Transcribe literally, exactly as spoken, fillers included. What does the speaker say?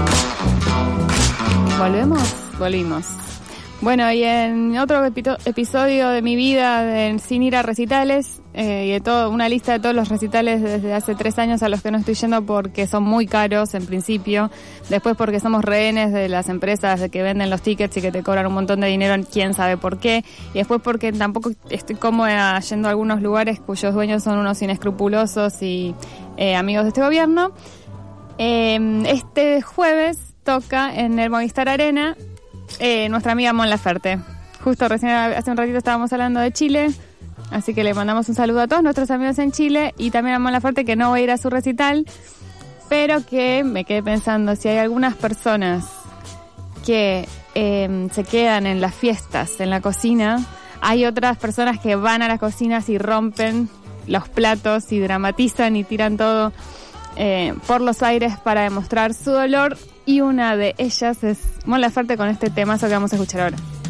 ¿Volvemos? Volvimos. Bueno, y en otro epi- episodio de mi vida de, sin ir a recitales, eh, y de todo, una lista de todos los recitales desde hace tres años a los que no estoy yendo porque son muy caros en principio, después porque somos rehenes de las empresas de que venden los tickets y que te cobran un montón de dinero, quién sabe por qué, y después porque tampoco estoy cómoda yendo a algunos lugares cuyos dueños son unos inescrupulosos y eh, amigos de este gobierno. Eh, este jueves toca en el Movistar Arena eh, nuestra amiga Mon Laferte. Justo recién hace un ratito estábamos hablando de Chile, así que le mandamos un saludo a todos nuestros amigos en Chile y también a Mon Laferte, que no va a ir a su recital, pero que me quedé pensando si hay algunas personas que eh, se quedan en las fiestas, en la cocina, hay otras personas que van a las cocinas y rompen los platos y dramatizan y tiran todo eh, por los aires para demostrar su dolor, y una de ellas es Mon Laferte con este temazo que vamos a escuchar ahora.